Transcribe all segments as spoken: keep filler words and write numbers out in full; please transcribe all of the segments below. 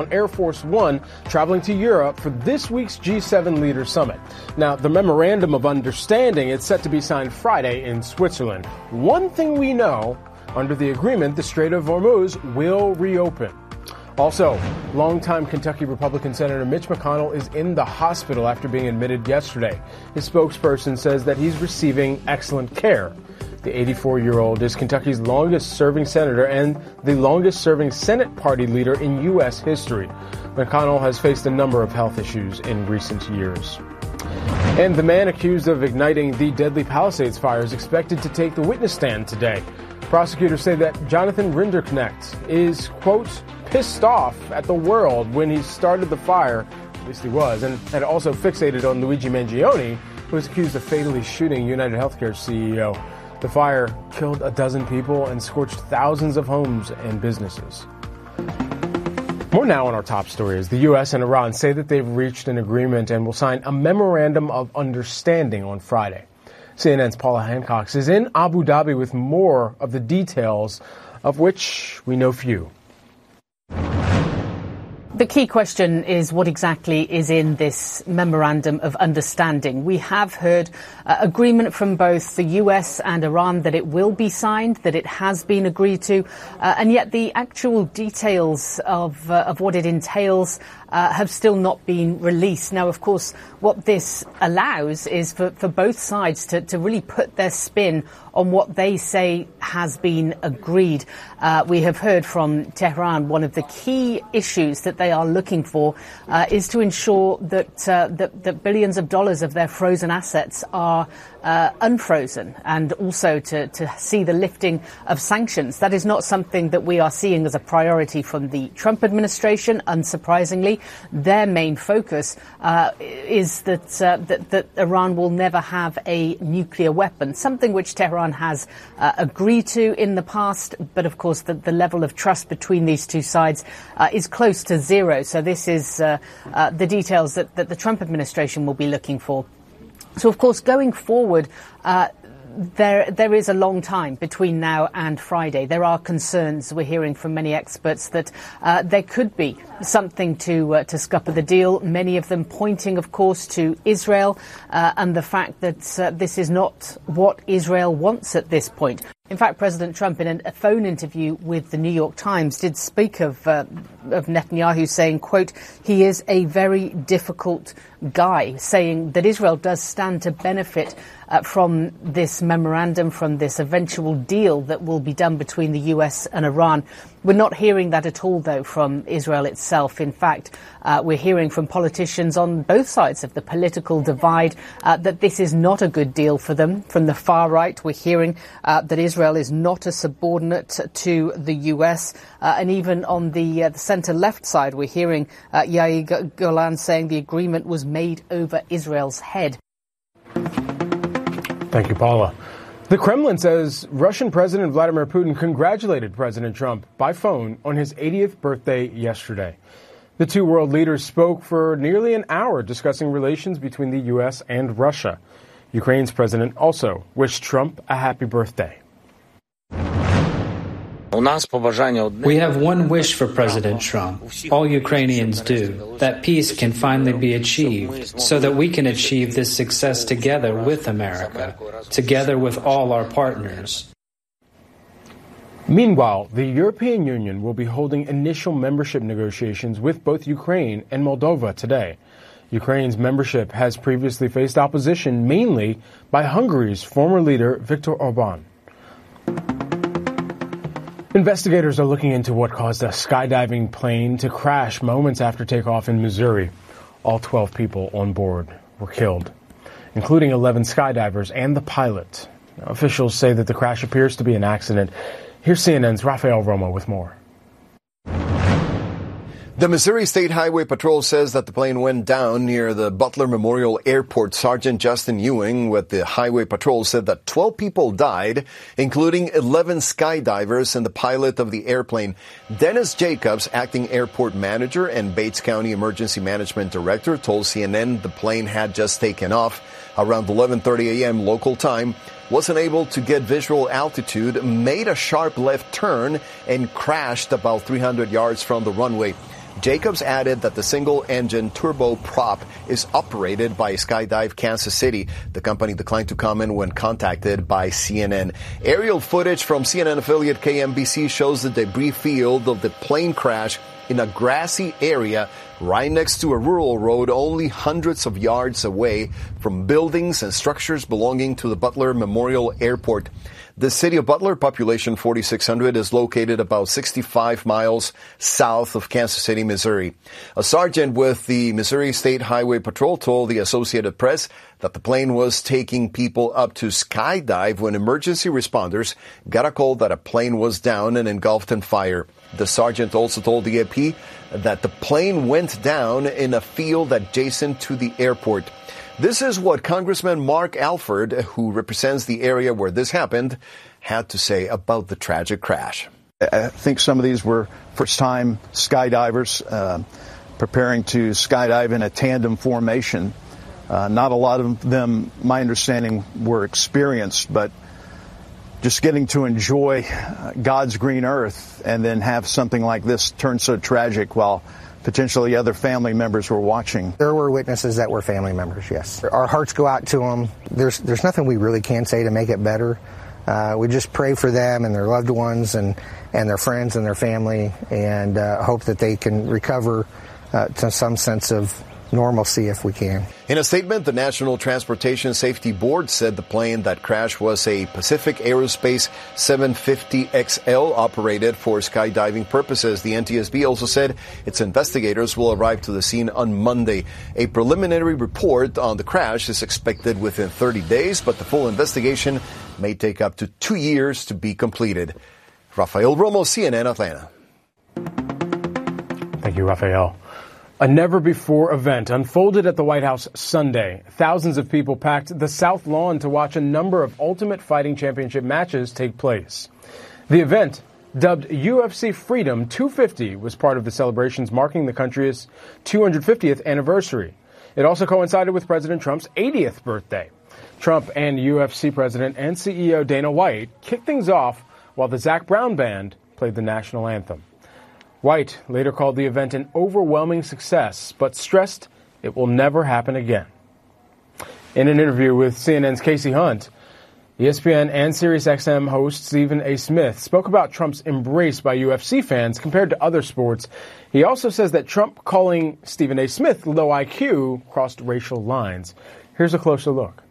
Air Force One traveling to Europe for this week's G seven Leaders Summit. Now, the Memorandum of Understanding is set to be signed Friday in Switzerland. One thing we know, under the agreement, the Strait of Hormuz will reopen. Also, longtime Kentucky Republican Senator Mitch McConnell is in the hospital after being admitted yesterday. His spokesperson says that he's receiving excellent care. The eighty-four-year-old is Kentucky's longest-serving senator and the longest-serving Senate party leader in U S history. McConnell has faced a number of health issues in recent years. And the man accused of igniting the deadly Palisades fire is expected to take the witness stand today. Prosecutors say that Jonathan Rinderknecht is, quote, pissed off at the world when he started the fire, at least he was, and had also fixated on Luigi Mangione, who was accused of fatally shooting United Healthcare C E O. The fire killed a dozen people and scorched thousands of homes and businesses. More now on our top stories. The U S and Iran say that they've reached an agreement and will sign a memorandum of understanding on Friday. C N N's Paula Hancock is in Abu Dhabi with more of the details, of which we know few. The key question is what exactly is in this memorandum of understanding. We have heard uh, agreement from both the U S and Iran that it will be signed, that it has been agreed to, uh, and yet the actual details of, uh, of what it entails Uh, have still not been released. Now, of course, what this allows is for, for both sides to, to really put their spin on what they say has been agreed. Uh, we have heard from Tehran one of the key issues that they are looking for uh, is to ensure that, uh, that, that billions of dollars of their frozen assets are uh, unfrozen, and also to, to see the lifting of sanctions. That is not something that we are seeing as a priority from the Trump administration, unsurprisingly. Their main focus uh, is that, uh, that that Iran will never have a nuclear weapon, something which Tehran has uh, agreed to in the past. But of course, the, the level of trust between these two sides uh, is close to zero. So this is uh, uh, the details that, that the Trump administration will be looking for. So, of course, going forward, uh, There, there is a long time between now and Friday. There are concerns. We're hearing from many experts that uh, there could be something to uh, to scupper the deal. Many of them pointing, of course, to Israel uh, and the fact that uh, this is not what Israel wants at this point. In fact, President Trump, in a phone interview with the New York Times, did speak of uh, of Netanyahu saying, quote, he is a very difficult guy, saying that Israel does stand to benefit uh, from this memorandum, from this eventual deal that will be done between the U S and Iran. We're not hearing that at all, though, from Israel itself. In fact, uh, we're hearing from politicians on both sides of the political divide uh, that this is not a good deal for them. From the far right, we're hearing uh, that Israel is not a subordinate to the U S. Uh, and even on the, uh, the centre-left side, we're hearing uh, Yair Golan saying the agreement was made over Israel's head. Thank you, Paula. The Kremlin says Russian President Vladimir Putin congratulated President Trump by phone on his eightieth birthday yesterday. The two world leaders spoke for nearly an hour discussing relations between the U S and Russia. Ukraine's president also wished Trump a happy birthday. We have one wish for President Trump. All Ukrainians do. That peace can finally be achieved so that we can achieve this success together with America, together with all our partners. Meanwhile, the European Union will be holding initial membership negotiations with both Ukraine and Moldova today. Ukraine's membership has previously faced opposition mainly by Hungary's former leader, Viktor Orban. Investigators are looking into what caused a skydiving plane to crash moments after takeoff in Missouri. All twelve people on board were killed, including eleven skydivers and the pilot. Now, officials say that the crash appears to be an accident. Here's C N N's Rafael Romo with more. The Missouri State Highway Patrol says that the plane went down near the Butler Memorial Airport. Sergeant Justin Ewing with the Highway Patrol said that twelve people died, including eleven skydivers and the pilot of the airplane. Dennis Jacobs, acting airport manager and Bates County Emergency Management Director, told C N N the plane had just taken off around eleven thirty a.m. local time. wasn't able to get visual altitude, made a sharp left turn, and crashed about three hundred yards from the runway. Jacobs added that the single-engine turboprop is operated by Skydive Kansas City. The company declined to comment when contacted by C N N. Aerial footage from C N N affiliate K M B C shows the debris field of the plane crash in a grassy area right next to a rural road only hundreds of yards away from buildings and structures belonging to the Butler Memorial Airport. The city of Butler, population forty-six hundred, is located about sixty-five miles south of Kansas City, Missouri. A sergeant with the Missouri State Highway Patrol told the Associated Press that the plane was taking people up to skydive when emergency responders got a call that a plane was down and engulfed in fire. The sergeant also told the A P that the plane went down in a field adjacent to the airport. This is what Congressman Mark Alford, who represents the area where this happened, had to say about the tragic crash. I think some of these were first-time skydivers uh, preparing to skydive in a tandem formation. Uh, not a lot of them, my understanding, were experienced, but just getting to enjoy God's green earth and then have something like this turn so tragic while potentially other family members were watching. There were witnesses that were family members, yes. Our hearts go out to them. There's there's nothing we really can say to make it better. Uh, we just pray for them and their loved ones and, and their friends and their family and uh, hope that they can recover uh, to some sense of normalcy if we can. In a statement, the National Transportation Safety Board said the plane that crashed was a Pacific Aerospace seven fifty X L operated for skydiving purposes. The N T S B also said its investigators will arrive to the scene on Monday. A preliminary report on the crash is expected within thirty days, but the full investigation may take up to two years to be completed. Rafael Romo, C N N, Atlanta. Thank you, Rafael. A never-before event unfolded at the White House Sunday. Thousands of people packed the South Lawn to watch a number of Ultimate Fighting Championship matches take place. The event, dubbed U F C Freedom two fifty, was part of the celebrations marking the country's two hundred fiftieth anniversary. It also coincided with President Trump's eightieth birthday. Trump and U F C President and C E O Dana White kicked things off while the Zac Brown Band played the national anthem. White later called the event an overwhelming success, but stressed it will never happen again. In an interview with C N N's Casey Hunt, E S P N and SiriusXM host Stephen A. Smith spoke about Trump's embrace by U F C fans compared to other sports. He also says that Trump calling Stephen A. Smith low I Q crossed racial lines. Here's a closer look.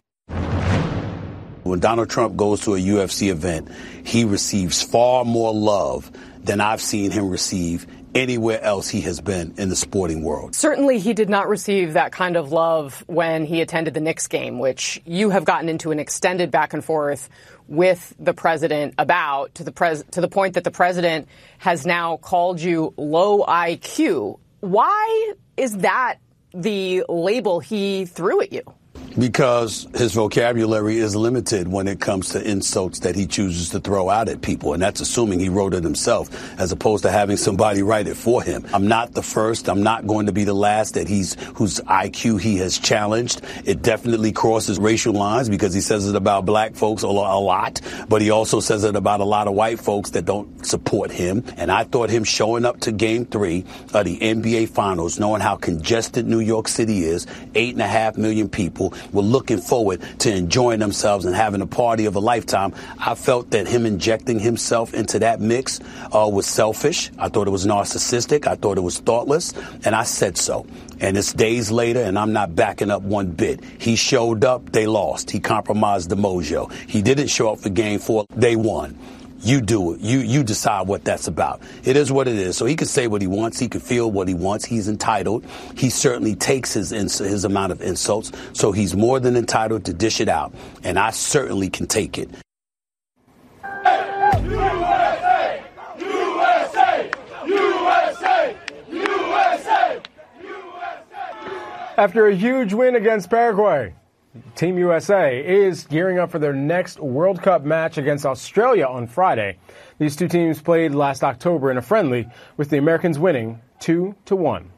When Donald Trump goes to a U F C event, he receives far more love than I've seen him receive anywhere else he has been in the sporting world. Certainly he did not receive that kind of love when he attended the Knicks game, which you have gotten into an extended back and forth with the president about, to the pres- to the point that the president has now called you low I Q. Why is that the label he threw at you? Because his vocabulary is limited when it comes to insults that he chooses to throw out at people. And that's assuming he wrote it himself as opposed to having somebody write it for him. I'm not the first. I'm not going to be the last that he's whose I Q he has challenged. It definitely crosses racial lines because he says it about black folks a lot. But he also says it about a lot of white folks that don't support him. And I thought him showing up to game three of the N B A Finals, knowing how congested New York City is, eight and a half million people, were looking forward to enjoying themselves and having a party of a lifetime. I felt that him injecting himself into that mix uh, was selfish. I thought it was narcissistic. I thought it was thoughtless. And I said so. And it's days later, and I'm not backing up one bit. He showed up. They lost. He compromised the mojo. He didn't show up for game four. They won. You do it. You you decide what that's about. It is what it is. So he can say what he wants. He can feel what he wants. He's entitled. He certainly takes his ins- his amount of insults. So he's more than entitled to dish it out. And I certainly can take it. Hey, U S A! U S A! U S A! U S A! U S A! After a huge win against Paraguay, Team U S A is gearing up for their next World Cup match against Australia on Friday. These two teams played last October in a friendly, with the Americans winning two to one.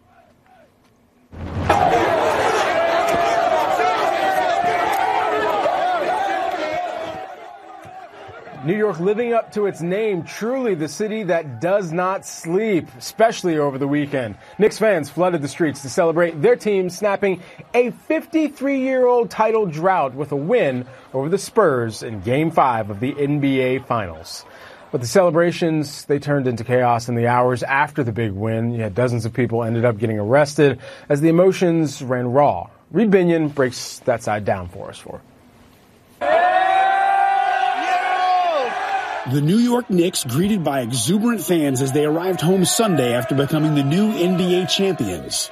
New York living up to its name, truly the city that does not sleep, especially over the weekend. Knicks fans flooded the streets to celebrate their team snapping a fifty-three-year-old title drought with a win over the Spurs in Game five of the N B A Finals. But the celebrations, they turned into chaos in the hours after the big win. You had dozens of people ended up getting arrested as the emotions ran raw. Reed Binion breaks that side down for us for. The New York Knicks greeted by exuberant fans as they arrived home Sunday after becoming the new N B A champions.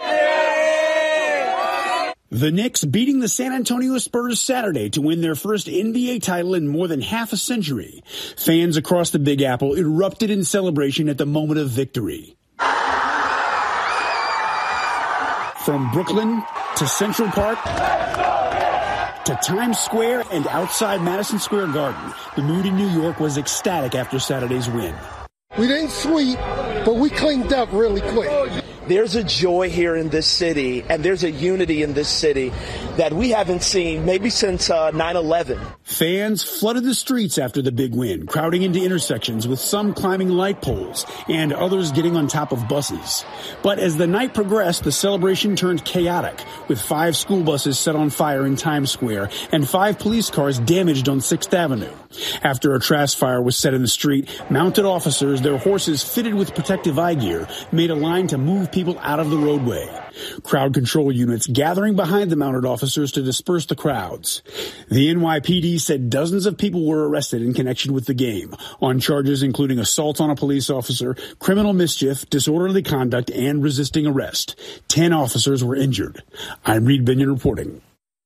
The Knicks beating the San Antonio Spurs Saturday to win their first N B A title in more than half a century. Fans across the Big Apple erupted in celebration at the moment of victory. From Brooklyn to Central Park to Times Square and outside Madison Square Garden, the mood in New York was ecstatic after Saturday's win. We didn't sweep, but we cleaned up really quick. There's a joy here in this city, and there's a unity in this city that we haven't seen maybe since uh, nine eleven. Fans flooded the streets after the big win, crowding into intersections with some climbing light poles and others getting on top of buses. But as the night progressed, the celebration turned chaotic, with five school buses set on fire in Times Square and five police cars damaged on sixth Avenue. After a trash fire was set in the street, mounted officers, their horses fitted with protective eye gear, made a line to move people out of the roadway. Crowd control units gathering behind the mounted officers to disperse the crowds. The N Y P D said dozens of people were arrested in connection with the game on charges including assault on a police officer, criminal mischief, disorderly conduct, and resisting arrest. Ten officers were injured. I'm Reed Binion reporting.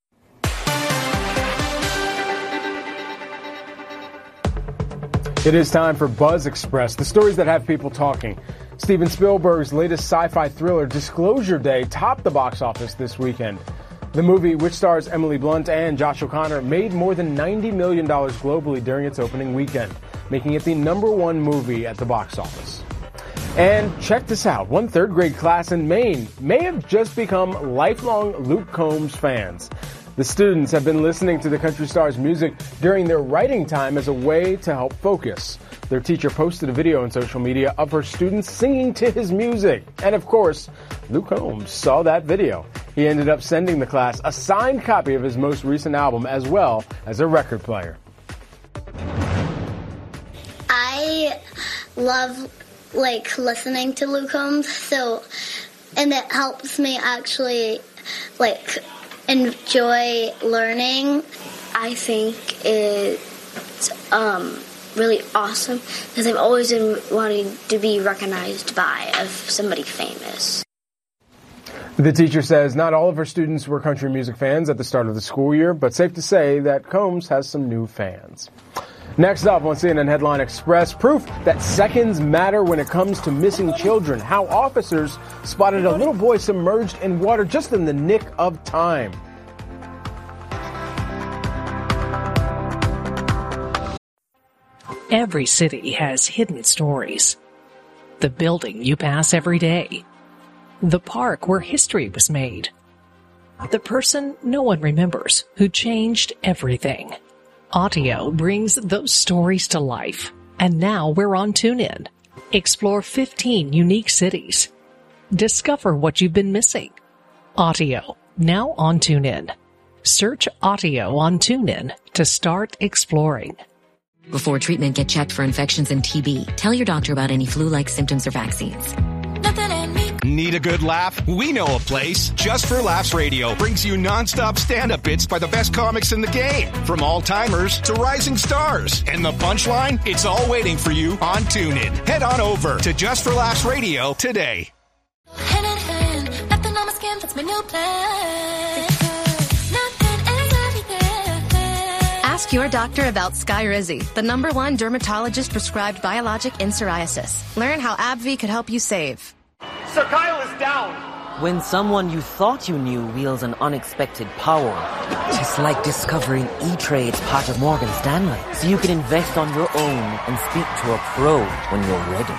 It is time for Buzz Express, the stories that have people talking. Steven Spielberg's latest sci-fi thriller, Disclosure Day, topped the box office this weekend. The movie, which stars Emily Blunt and Josh O'Connor, made more than ninety million dollars globally during its opening weekend, making it the number one movie at the box office. And check this out. One third grade class in Maine may have just become lifelong Luke Combs fans. The students have been listening to the country star's music during their writing time as a way to help focus. Their teacher posted a video on social media of her students singing to his music. And of course, Luke Combs saw that video. He ended up sending the class a signed copy of his most recent album as well as a record player. I love like listening to Luke Combs, so and it helps me actually like enjoy learning. I think it's um, really awesome because I've always been wanting to be recognized by of somebody famous. The teacher says not all of her students were country music fans at the start of the school year, but safe to say that Combs has some new fans. Next up on C N N Headline Express, proof that seconds matter when it comes to missing children. How officers spotted a little boy submerged in water just in the nick of time. Every city has hidden stories. The building you pass every day. The park where history was made. The person no one remembers who changed everything. Audio brings those stories to life, and now we're on TuneIn. Explore fifteen unique cities. Discover what you've been missing. Audio, now on TuneIn. Search Audio on TuneIn to start exploring. Before treatment, get checked for infections and T B. Tell your doctor about any flu-like symptoms or vaccines. Need a good laugh? We know a place. Just for Laughs Radio brings you nonstop stand-up bits by the best comics in the game. From all-timers to rising stars. And the punchline? It's all waiting for you on TuneIn. Head on over to Just for Laughs Radio today. Hand in hand, nothing on my skin, that's my new plan. Ask your doctor about Skyrizi, the number one dermatologist-prescribed biologic in psoriasis. Learn how AbbVie could help you save. Sir Kyle is down! When someone you thought you knew wields an unexpected power, it's like discovering E-Trade's part of Morgan Stanley. So you can invest on your own and speak to a pro when you're ready.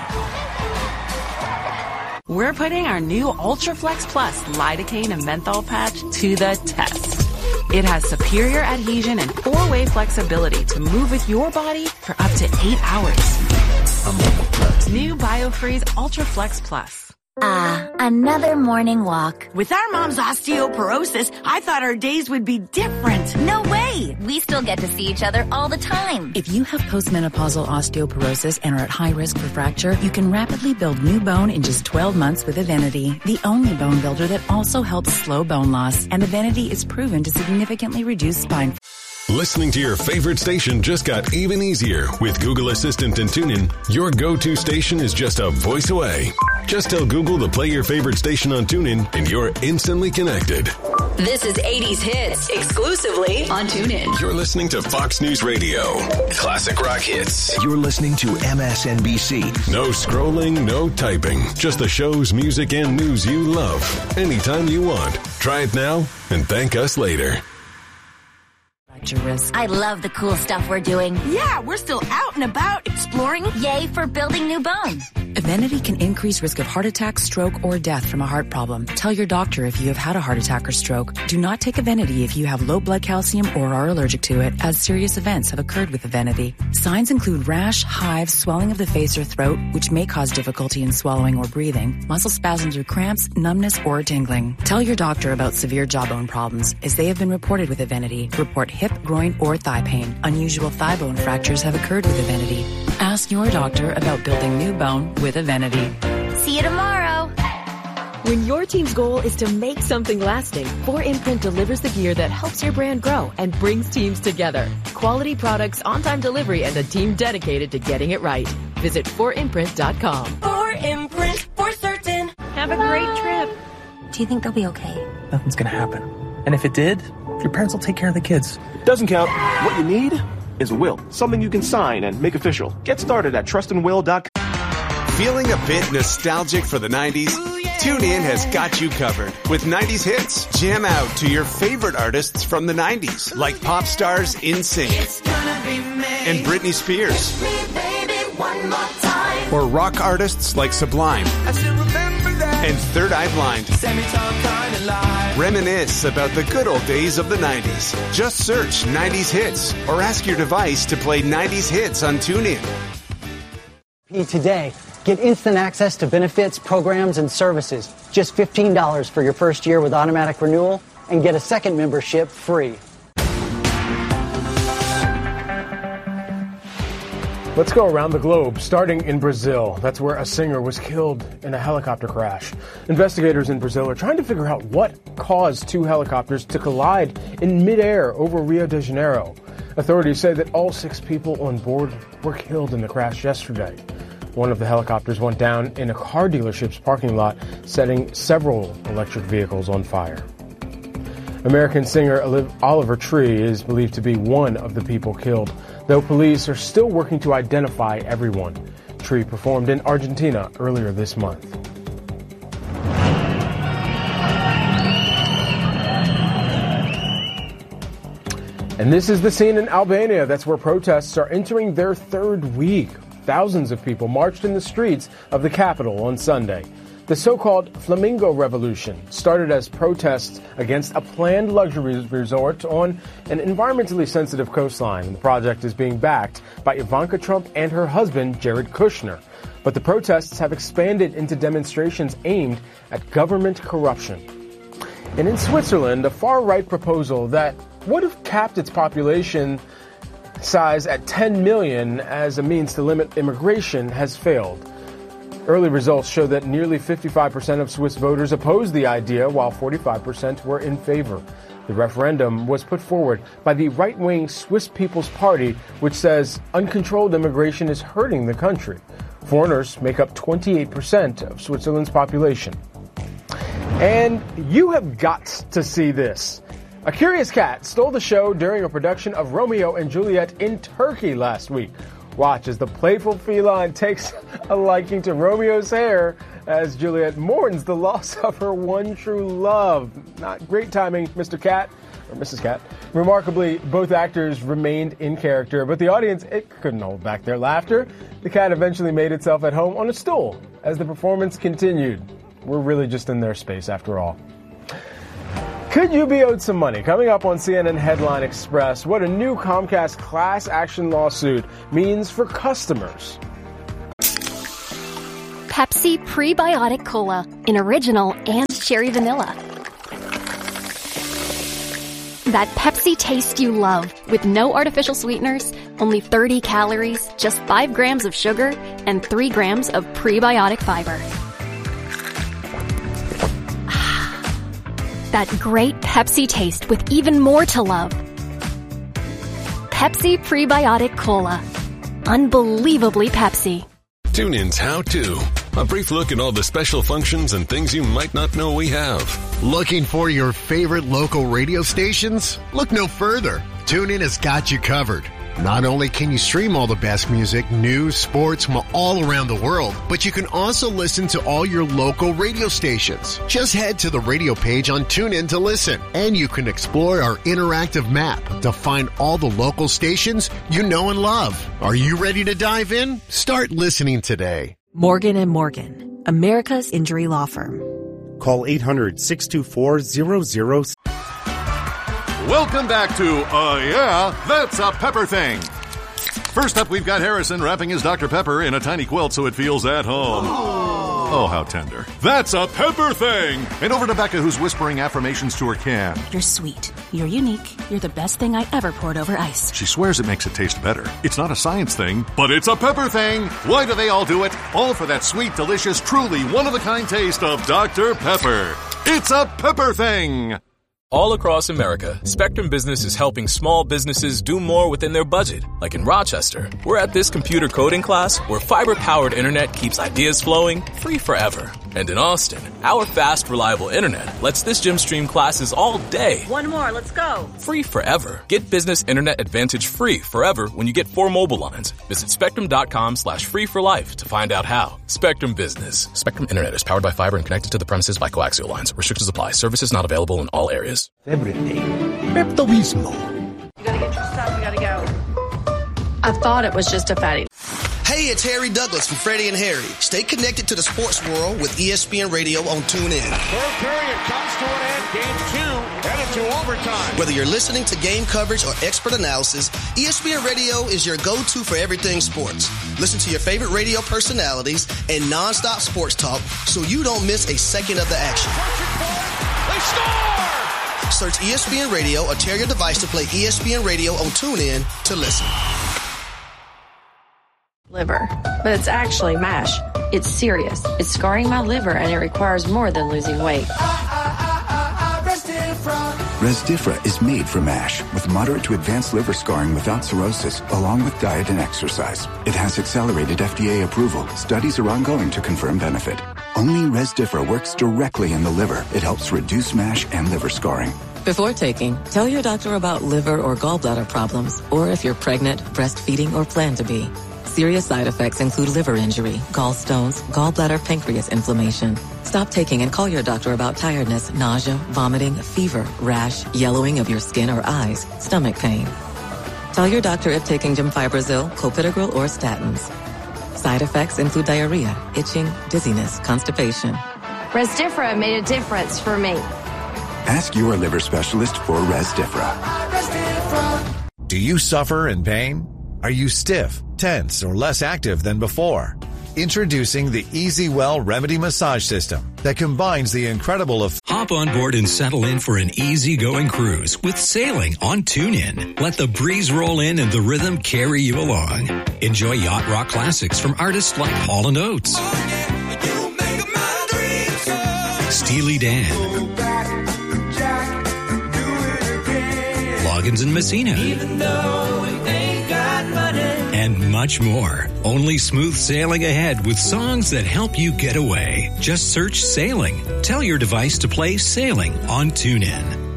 We're putting our new Ultraflex Plus lidocaine and menthol patch to the test. It has superior adhesion and four-way flexibility to move with your body for up to eight hours. New BioFreeze Ultra Flex Plus. Ah, another morning walk. With our mom's osteoporosis, I thought our days would be different. No way! We still get to see each other all the time. If you have postmenopausal osteoporosis and are at high risk for fracture, you can rapidly build new bone in just twelve months with Evenity, the only bone builder that also helps slow bone loss. And Evenity is proven to significantly reduce spine. Listening to your favorite station just got even easier with Google Assistant and TuneIn. Your go-to station is just a voice away. Just tell Google to play your favorite station on TuneIn and you're instantly connected. This is eighties Hits, exclusively on TuneIn. You're listening to Fox News Radio. Classic rock hits. You're listening to M S N B C. No scrolling, no typing. Just the shows, music, and news you love. Anytime you want. Try it now and thank us later. Risk. I love the cool stuff we're doing. Yeah, we're still out and about exploring. Yay for building new bone. Evenity can increase risk of heart attack, stroke, or death from a heart problem. Tell your doctor if you have had a heart attack or stroke. Do not take Evenity if you have low blood calcium or are allergic to it, as serious events have occurred with Evenity. Signs include rash, hives, swelling of the face or throat, which may cause difficulty in swallowing or breathing, muscle spasms or cramps, numbness, or tingling. Tell your doctor about severe jawbone problems, as they have been reported with Evenity. Report hip, groin, or thigh pain. Unusual thigh bone fractures have occurred with Evenity. Ask your doctor about building new bone with Evenity. See you tomorrow. When your team's goal is to make something lasting, four imprint delivers the gear that helps your brand grow and brings teams together. Quality products, on-time delivery, and a team dedicated to getting it right. Visit four imprint dot com. four imprint, for certain. Have a great trip. Do you think they'll be okay? Nothing's gonna happen. And if it did, your parents will take care of the kids. Doesn't count. What you need is a will. Something you can sign and make official. Get started at trust and will dot com. Feeling a bit nostalgic for the nineties? TuneIn has got you covered with nineties hits. Jam out to your favorite artists from the nineties, like pop stars NSYNC and Britney Spears. Or rock artists like Sublime and Third Eye Blind. Reminisce about the good old days of the nineties. Just search nineties hits or ask your device to play nineties hits on TuneIn. Today, get instant access to benefits, programs, and services. Just fifteen dollars for your first year with automatic renewal, and get a second membership free. Let's go around the globe, starting in Brazil. That's where a singer was killed in a helicopter crash. Investigators in Brazil are trying to figure out what caused two helicopters to collide in midair over Rio de Janeiro. Authorities say that all six people on board were killed in the crash yesterday. One of the helicopters went down in a car dealership's parking lot, setting several electric vehicles on fire. American singer Oliver Tree is believed to be one of the people killed, though police are still working to identify everyone. Tree performed in Argentina earlier this month. And this is the scene in Albania. That's where protests are entering their third week. Thousands of people marched in the streets of the capital on Sunday. The so-called Flamingo Revolution started as protests against a planned luxury resort on an environmentally sensitive coastline. The project is being backed by Ivanka Trump and her husband, Jared Kushner. But the protests have expanded into demonstrations aimed at government corruption. And in Switzerland, a far-right proposal that would have capped its population size at ten million as a means to limit immigration has failed. Early results show that nearly fifty-five percent of Swiss voters opposed the idea, while forty-five percent were in favor. The referendum was put forward by the right-wing Swiss People's Party, which says uncontrolled immigration is hurting the country. Foreigners make up twenty-eight percent of Switzerland's population. And you have got to see this. A curious cat stole the show during a production of Romeo and Juliet in Turkey last week. Watch as the playful feline takes a liking to Romeo's hair as Juliet mourns the loss of her one true love. Not great timing, Mister Cat, or Missus Cat. Remarkably, both actors remained in character, but the audience, it couldn't hold back their laughter. The cat eventually made itself at home on a stool as the performance continued. We're really just in their space after all. Could you be owed some money? Coming up on C N N Headline Express, what a new Comcast class action lawsuit means for customers. Pepsi Prebiotic Cola in original and cherry vanilla. That Pepsi taste you love with no artificial sweeteners, only thirty calories, just five grams of sugar, and three grams of prebiotic fiber. That great Pepsi taste with even more to love. Pepsi Prebiotic Cola. Unbelievably Pepsi. TuneIn's How To. A brief look at all the special functions and things you might not know we have. Looking for your favorite local radio stations? Look no further. TuneIn has got you covered. Not only can you stream all the best music, news, sports from all around the world, but you can also listen to all your local radio stations. Just head to the radio page on TuneIn to listen, and you can explore our interactive map to find all the local stations you know and love. Are you ready to dive in? Start listening today. Morgan and Morgan, America's injury law firm. Call eight hundred, six two four, zero zero. Welcome back to Uh Yeah, That's a Pepper Thing. First up, we've got Harrison wrapping his Doctor Pepper in a tiny quilt so it feels at home. Oh, how tender. That's a Pepper Thing! And over to Becca, who's whispering affirmations to her can. You're sweet. You're unique. You're the best thing I ever poured over ice. She swears it makes it taste better. It's not a science thing, but it's a Pepper Thing! Why do they all do it? All for that sweet, delicious, truly one-of-a-kind taste of Doctor Pepper. It's a Pepper Thing! All across America, Spectrum Business is helping small businesses do more within their budget. Like in Rochester, we're at this computer coding class where fiber-powered internet keeps ideas flowing free forever. And in Austin, our fast, reliable internet lets this gym stream classes all day. One more, let's go. Free forever. Get Business Internet Advantage free forever when you get four mobile lines. Visit spectrum.com slash free for life to find out how. Spectrum Business. Spectrum Internet is powered by fiber and connected to the premises by coaxial lines. Restrictions apply. Services not available in all areas. Everything. Pepto-Bismol. You gotta get your stuff, we gotta go. I thought it was just a fatty. Hey, it's Harry Douglas from Freddie and Harry. Stay connected to the sports world with E S P N Radio on TuneIn. Third period comes to an end. Game two headed to overtime. Whether you're listening to game coverage or expert analysis, E S P N Radio is your go-to for everything sports. Listen to your favorite radio personalities and nonstop sports talk so you don't miss a second of the action. They score! Search E S P N Radio or tear your device to play E S P N Radio on TuneIn to listen. Liver, but it's actually MASH. It's serious. It's scarring my liver, and it requires more than losing weight. Resdifra is made for MASH with moderate to advanced liver scarring without cirrhosis, along with diet and exercise. It has accelerated F D A approval. Studies are ongoing to confirm benefit. Only Resdifra works directly in the liver. It helps reduce MASH and liver scarring. Before taking, tell your doctor about liver or gallbladder problems, or if you're pregnant, breastfeeding, or plan to be. Serious side effects include liver injury, gallstones, gallbladder, pancreas inflammation. Stop taking and call your doctor about tiredness, nausea, vomiting, fever, rash, yellowing of your skin or eyes, stomach pain. Tell your doctor if taking Gemfibrozil, Clopidogrel, or statins. Side effects include diarrhea, itching, dizziness, constipation. Resdifra made a difference for me. Ask your liver specialist for Resdifra. Do you suffer in pain? Are you stiff, tense, or less active than before? Introducing the EasyWell Remedy Massage System that combines the incredible of... Hop on board and settle in for an easygoing cruise with sailing on TuneIn. Let the breeze roll in and the rhythm carry you along. Enjoy yacht rock classics from artists like Hall and Oates, Steely Dan, Loggins and Messina, even though we ain't got money, and much more. Only smooth sailing ahead with songs that help you get away. Just search Sailing. Tell your device to play Sailing on TuneIn.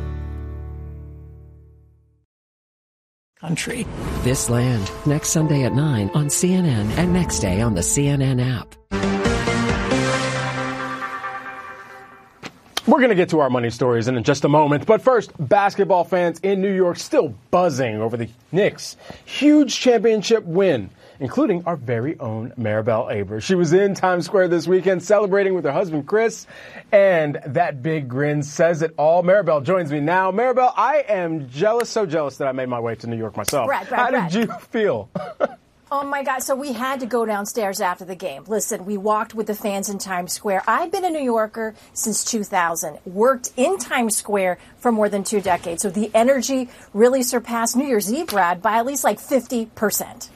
Country. This Land, next Sunday at nine on C N N and next day on the C N N app. We're going to get to our money stories in just a moment. But first, basketball fans in New York still buzzing over the Knicks' huge championship win, including our very own Maribel Aber. She was in Times Square this weekend celebrating with her husband, Chris, and that big grin says it all. Maribel joins me now. Maribel, I am jealous, so jealous that I made my way to New York myself. Brad, Brad, How Brad. did you feel? Oh, my God. So we had to go downstairs after the game. Listen, we walked with the fans in Times Square. I've been a New Yorker since two thousand, worked in Times Square for more than two decades. So the energy really surpassed New Year's Eve, Brad, by at least like fifty percent.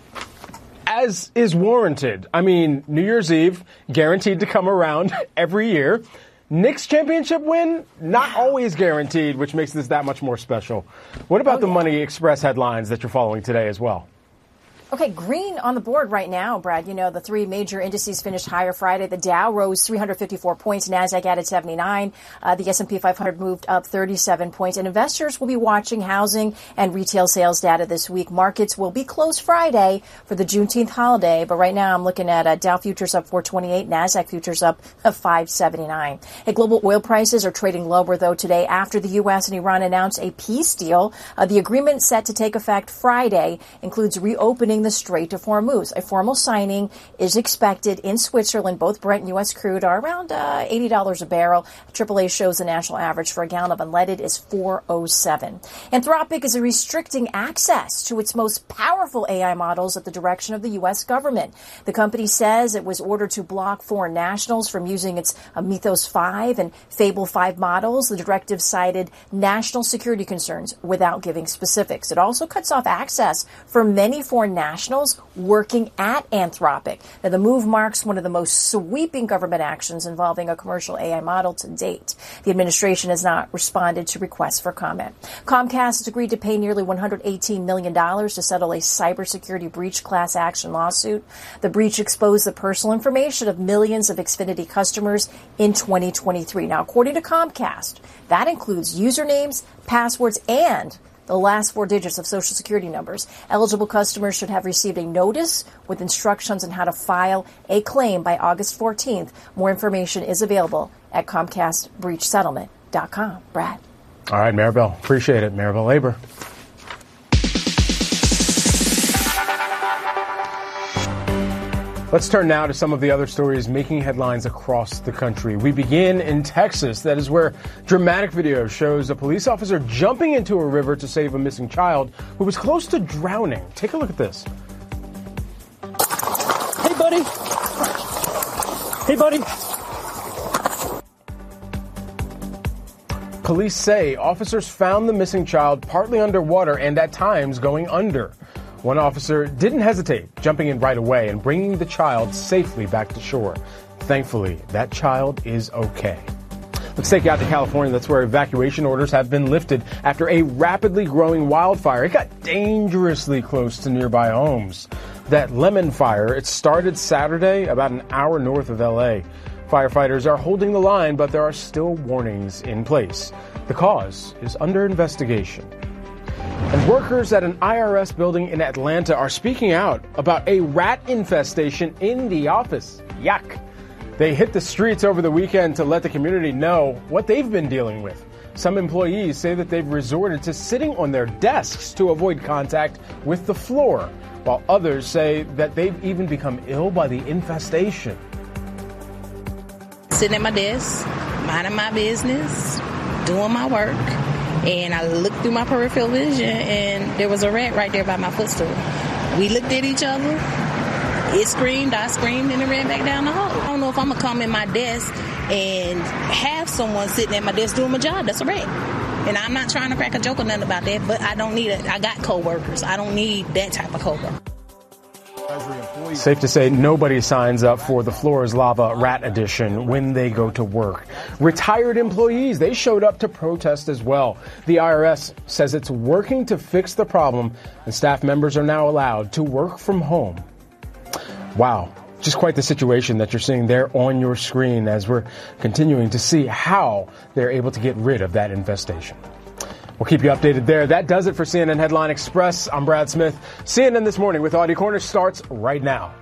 As is warranted. I mean, New Year's Eve, guaranteed to come around every year. Knicks championship win, not always guaranteed, which makes this that much more special. What about oh, the yeah. Money Express headlines that you're following today as well? Okay, green on the board right now, Brad. You know, the three major indices finished higher Friday. The Dow rose three hundred fifty-four points. NASDAQ added seventy-nine. Uh, the S and P five hundred moved up thirty-seven points. And investors will be watching housing and retail sales data this week. Markets will be closed Friday for the Juneteenth holiday. But right now I'm looking at uh, Dow futures up four twenty-eight. NASDAQ futures up uh, five seventy-nine. And global oil prices are trading lower, though, today after the U S and Iran announced a peace deal. Uh, the agreement set to take effect Friday includes reopening the Strait of Hormuz. A formal signing is expected in Switzerland. Both Brent and U S crude are around uh, eighty dollars a barrel. triple A shows the national average for a gallon of unleaded is four oh seven. Anthropic is restricting access to its most powerful A I models at the direction of the U S government. The company says it was ordered to block foreign nationals from using its uh, Mythos five and Fable five models. The directive cited national security concerns without giving specifics. It also cuts off access for many foreign nationals working at Anthropic. Now, the move marks one of the most sweeping government actions involving a commercial A I model to date. The administration has not responded to requests for comment. Comcast has agreed to pay nearly one hundred eighteen million dollars to settle a cybersecurity breach class action lawsuit. The breach exposed the personal information of millions of Xfinity customers in twenty twenty-three. Now, according to Comcast, that includes usernames, passwords, and the last four digits of Social Security numbers. Eligible customers should have received a notice with instructions on how to file a claim by August fourteenth. More information is available at Comcast Breach Settlement dot com. Brad. All right, Maribel. Appreciate it. Maribel Aber. Let's turn now to some of the other stories making headlines across the country. We begin in Texas. That is where dramatic video shows a police officer jumping into a river to save a missing child who was close to drowning. Take a look at this. Hey, buddy. Hey, buddy. Police say officers found the missing child partly underwater and at times going under. One officer didn't hesitate, jumping in right away and bringing the child safely back to shore. Thankfully, that child is okay. Let's take you out to California. That's where evacuation orders have been lifted after a rapidly growing wildfire. It got dangerously close to nearby homes. That lemon fire, it started Saturday about an hour north of L A. Firefighters are holding the line, but there are still warnings in place. The cause is under investigation. And workers at an I R S building in Atlanta are speaking out about a rat infestation in the office. Yuck. They hit the streets over the weekend to let the community know what they've been dealing with. Some employees say that they've resorted to sitting on their desks to avoid contact with the floor, while others say that they've even become ill by the infestation. Sitting at my desk, minding my business, doing my work. And I looked through my peripheral vision, and there was a rat right there by my footstool. We looked at each other. It screamed, I screamed, and it ran back down the hall. I don't know if I'm going to come in my desk and have someone sitting at my desk doing my job. That's a rat. And I'm not trying to crack a joke or nothing about that, but I don't need it. I got coworkers. I don't need that type of coworker. Safe to say nobody signs up for the Floor is Lava Rat Edition when they go to work. Retired employees, they showed up to protest as well. The I R S says it's working to fix the problem, and staff members are now allowed to work from home. Wow. Just quite the situation that you're seeing there on your screen as we're continuing to see how they're able to get rid of that infestation. We'll keep you updated there. That does it for C N N Headline Express. I'm Brad Smith. C N N This Morning with Audie Corner starts right now.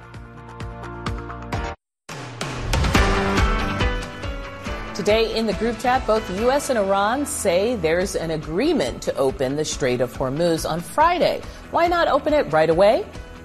Today in the group chat, both the U S and Iran say there's an agreement to open the Strait of Hormuz on Friday. Why not open it right away?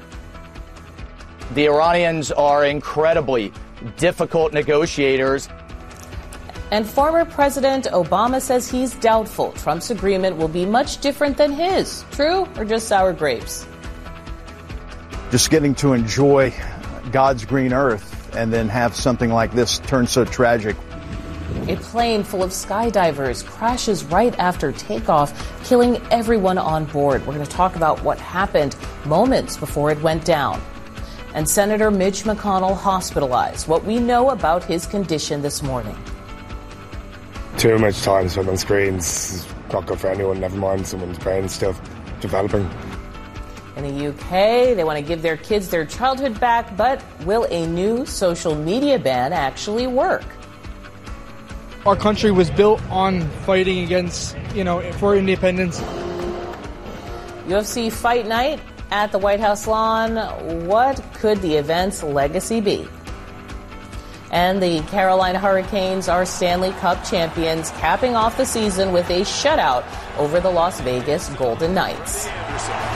The Iranians are incredibly difficult negotiators. And former President Obama says he's doubtful Trump's agreement will be much different than his. True or just sour grapes? Just getting to enjoy God's green earth and then have something like this turn so tragic. A plane full of skydivers crashes right after takeoff, killing everyone on board. We're going to talk about what happened moments before it went down. And Senator Mitch McConnell hospitalized. What we know about his condition this morning. Too much time spent on screens is not good for anyone, never mind someone's brain still developing. In the U K, they want to give their kids their childhood back, but will a new social media ban actually work? Our country was built on fighting against, you know, for independence. U F C Fight Night at the White House lawn. What could the event's legacy be? And the Carolina Hurricanes are Stanley Cup champions, capping off the season with a shutout over the Las Vegas Golden Knights.